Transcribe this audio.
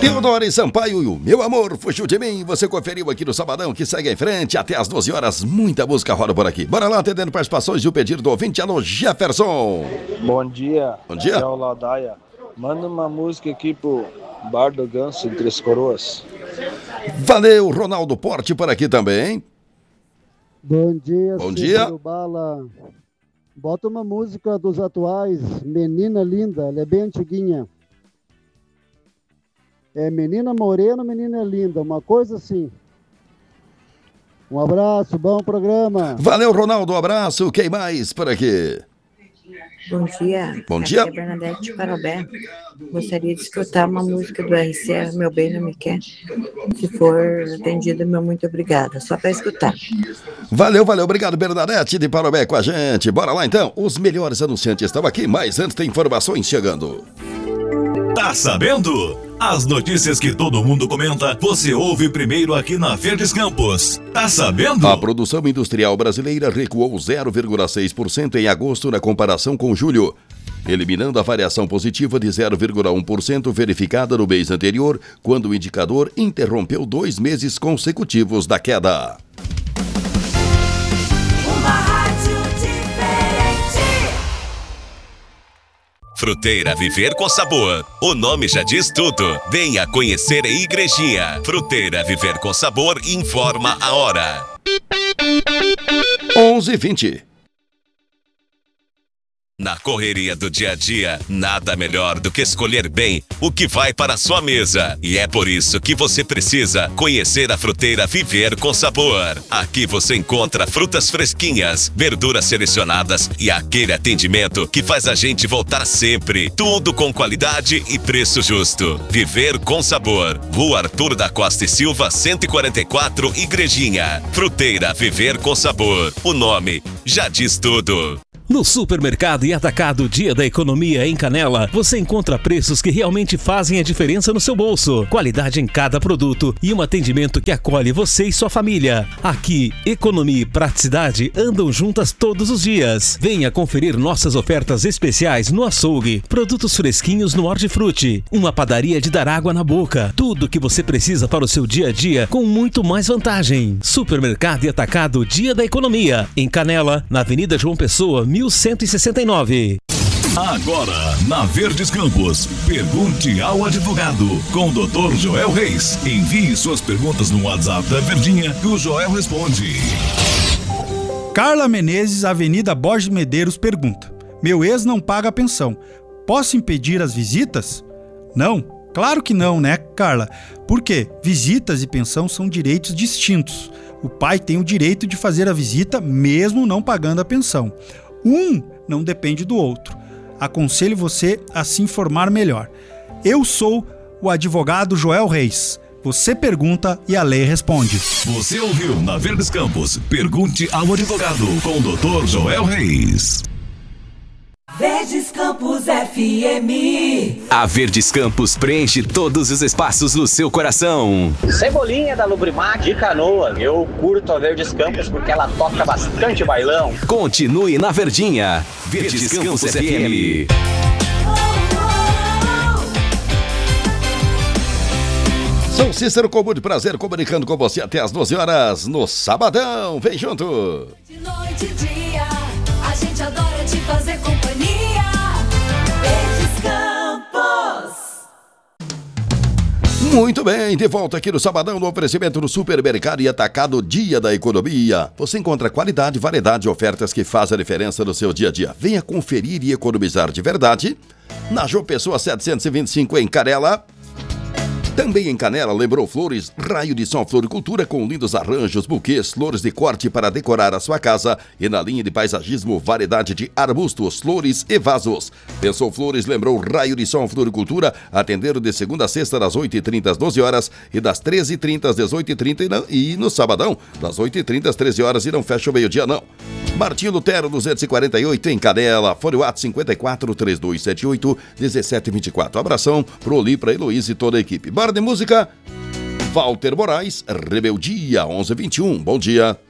Teodoro Sampaio e o Meu Amor Fugiu de Mim. Você conferiu aqui no Sabadão, que segue em frente até às 12 horas. Muita música roda por aqui. Bora lá, atendendo participações e o pedido do ouvinte. Alô, Jefferson. Bom dia. Bom dia. É o Ladaia. Manda uma música aqui pro Bar do Ganso em Três Coroas. Valeu, Ronaldo Porte por aqui também. Bom dia, Bom dia. Bala. Bota uma música dos atuais, Menina Linda, ela é bem antiguinha. É Menina Morena, Menina Linda, uma coisa assim. Um abraço, bom programa. Valeu, Ronaldo, um abraço. Quem mais por aqui? Bom dia. Bom dia. Aqui é Bernadette de Parobé. Gostaria de escutar uma música do RCA, Meu Bem Não Me Quer. Se for atendida, meu muito obrigada. Só para escutar. Valeu. Obrigado, Bernadette de Parobé com a gente. Bora lá, então. Os melhores anunciantes estão aqui, mas antes tem informações chegando. Tá sabendo? As notícias que todo mundo comenta, você ouve primeiro aqui na Verdes Campos. Tá sabendo? A produção industrial brasileira recuou 0,6% em agosto na comparação com julho, eliminando a variação positiva de 0,1% verificada no mês anterior, quando o indicador interrompeu 2 meses consecutivos da queda. Fruteira Viver com Sabor. O nome já diz tudo. Venha conhecer a Igrejinha. Fruteira Viver com Sabor informa a hora. 11h20. Na correria do dia a dia, nada melhor do que escolher bem o que vai para a sua mesa. E é por isso que você precisa conhecer a Fruteira Viver com Sabor. Aqui você encontra frutas fresquinhas, verduras selecionadas e aquele atendimento que faz a gente voltar sempre. Tudo com qualidade e preço justo. Viver com Sabor. Rua Arthur da Costa e Silva, 144, Igrejinha. Fruteira Viver com Sabor. O nome já diz tudo. No Supermercado e Atacado Dia da Economia em Canela, você encontra preços que realmente fazem a diferença no seu bolso. Qualidade em cada produto e um atendimento que acolhe você e sua família. Aqui, economia e praticidade andam juntas todos os dias. Venha conferir nossas ofertas especiais no açougue, produtos fresquinhos no Hortifruti, uma padaria de dar água na boca. Tudo que você precisa para o seu dia a dia com muito mais vantagem. Supermercado e Atacado Dia da Economia em Canela, na Avenida João Pessoa, 1169. Agora, na Verdes Campos, pergunte ao advogado com o Dr. Joel Reis. Envie suas perguntas no WhatsApp da Verdinha que o Joel responde. Carla Menezes, Avenida Borges Medeiros, pergunta: meu ex não paga a pensão. Posso impedir as visitas? Não, claro que não, né, Carla? Por quê? Visitas e pensão são direitos distintos. O pai tem o direito de fazer a visita mesmo não pagando a pensão. Um não depende do outro. Aconselho você a se informar melhor. Eu sou o advogado Joel Reis. Você pergunta e a lei responde. Você ouviu na Verdes Campos, pergunte ao advogado com o Dr. Joel Reis. Verdes Campos FM. A Verdes Campos preenche todos os espaços no seu coração. Cebolinha da Lubrimac de Canoas. Eu curto a Verdes Campos porque ela toca bastante bailão. Continue na Verdinha. Verdes Campos FM. São Cícero com muito prazer comunicando com você até às 12 horas no Sabadão. Vem junto. De noite e dia, a gente adora te fazer companhia. Verdes Campos. Muito bem, de volta aqui no Sabadão, no oferecimento do Supermercado e Atacado Dia da Economia. Você encontra qualidade, variedade e ofertas que fazem a diferença no seu dia a dia. Venha conferir e economizar de verdade. Na João Pessoa 725 em Canela. Também em Canela, lembrou Flores, Raio de Sol Floricultura com lindos arranjos, buquês, flores de corte para decorar a sua casa e na linha de paisagismo, variedade de arbustos, flores e vasos. Pensou Flores, lembrou Raio de Sol Floricultura, atendendo de segunda a sexta das 8h30 às 12 horas e das 13h30 às 18h30 e no sabadão, das 8h30 às 13 horas e não fecha o meio-dia não. Martinho Lutero 248 em Canela, fone WhatsApp 54 3278 1724. Abração pro Oli, pra Heloísa e toda a equipe. Bora de música, Walter Moraes, Rebeldia 1121. Bom dia.